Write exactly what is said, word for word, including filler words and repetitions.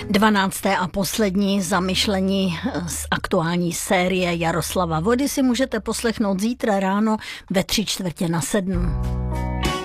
Dvanácté a poslední zamyšlení z aktuální série Jaroslava Vody si můžete poslechnout zítra ráno ve tři čtvrtě na sedm.